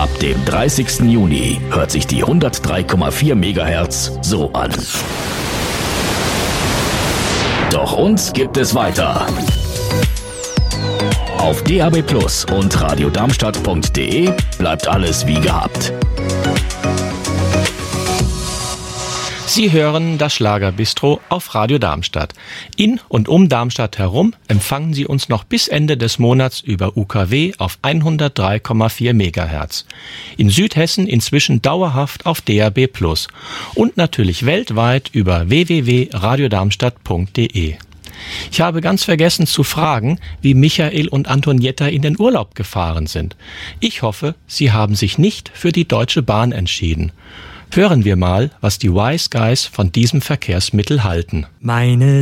Ab dem 30. Juni hört sich die 103,4 MHz so an. Doch uns gibt es weiter. Auf DAB+ und radiodarmstadt.de bleibt alles wie gehabt. Sie hören das Schlagerbistro auf Radio Darmstadt. In und um Darmstadt herum empfangen Sie uns noch bis Ende des Monats über UKW auf 103,4 MHz. In Südhessen inzwischen dauerhaft auf DAB+ und natürlich weltweit über www.radiodarmstadt.de. Ich habe ganz vergessen zu fragen, wie Michael und Antonietta in den Urlaub gefahren sind. Ich hoffe, Sie haben sich nicht für die Deutsche Bahn entschieden. Hören wir mal, was die Wise Guys von diesem Verkehrsmittel halten. Meine